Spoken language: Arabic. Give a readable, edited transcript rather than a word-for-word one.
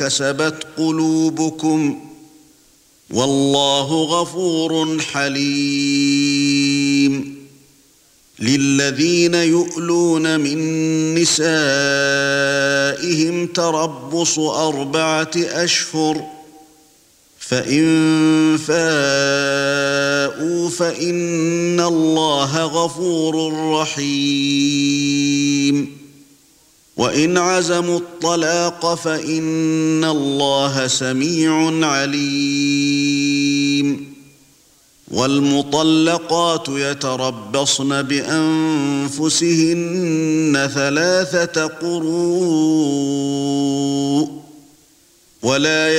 كسبت قلوبكم والله غفور حليم للذين يؤلون من نسائهم تربص 4 أشهر فإن فاءوا فإن الله غفور رحيم وإن عزموا الطلاق فإن الله سميع عليم والمطلقات يتربصن بأنفسهن 3 قروء ولا